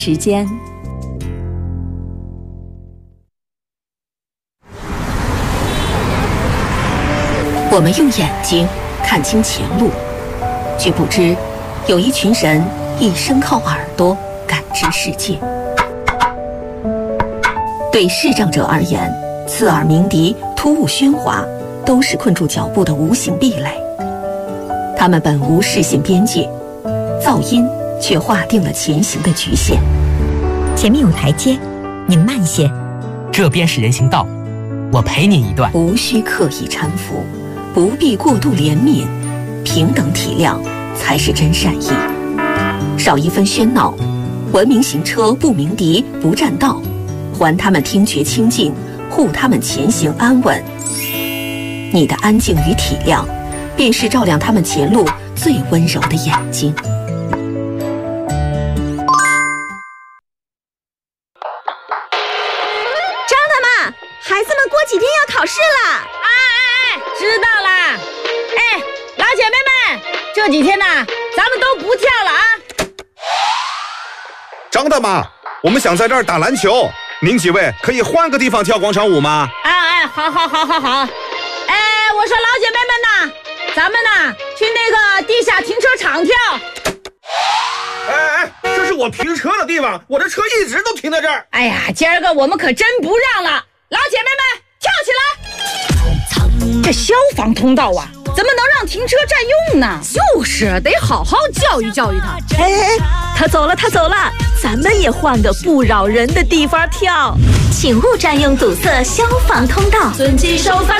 时间。我们用眼睛看清前路，却不知有一群人一生靠耳朵感知世界。对视障者而言，刺耳鸣笛、突兀喧哗都是困住脚步的无形壁垒。他们本无视线边界，噪音却划定了前行的局限。 前面有台阶，您慢些。 这边是人行道，我陪您一段。 无需刻意搀扶，不必过度怜悯，平等体谅才是真善意。少一分喧闹，文明行车不鸣笛不占道，还他们听觉清净，护他们前行安稳。你的安静与体谅，便是照亮他们前路最温柔的眼睛。 张大妈，孩子们过几天要考试了。 知道啦。老姐妹们，这几天呢，咱们都不跳了啊。 张大妈，我们想在这儿打篮球，您几位可以换个地方跳广场舞吗？ 好。我说老姐妹们呐，咱们呢去那个地下停车场跳。 这是我停车的地方，我的车一直都停在这儿。 哎呀，今儿个我们可真不让了，老姐妹们跳起来！这消防通道啊，怎么能让停车占用呢？ 就是得好好教育教育他。 他走了，咱们也换个不扰人的地方跳。 请勿占用堵塞消防通道， 遵纪守法。